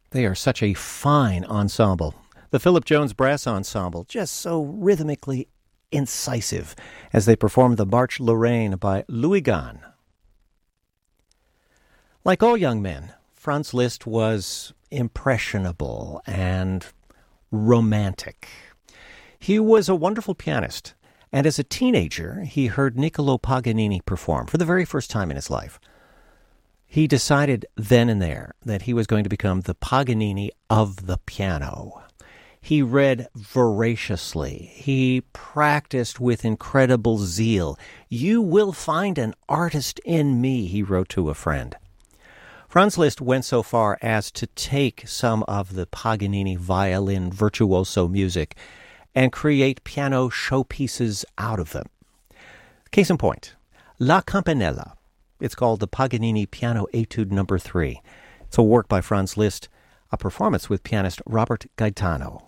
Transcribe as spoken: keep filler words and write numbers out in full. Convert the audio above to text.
They are such a fine ensemble. The Philip Jones Brass Ensemble, just so rhythmically incisive as they perform the Marche Lorraine by Louis Gahn. Like all young men, Franz Liszt was impressionable and romantic. He was a wonderful pianist, and as a teenager, he heard Niccolò Paganini perform for the very first time in his life. He decided then and there that he was going to become the Paganini of the piano. He read voraciously. He practiced with incredible zeal. "You will find an artist in me," he wrote to a friend. Franz Liszt went so far as to take some of the Paganini violin virtuoso music and create piano showpieces out of them. Case in point, La Campanella. It's called the Paganini Piano Etude Number three. It's a work by Franz Liszt, a performance with pianist Robert Gaetano.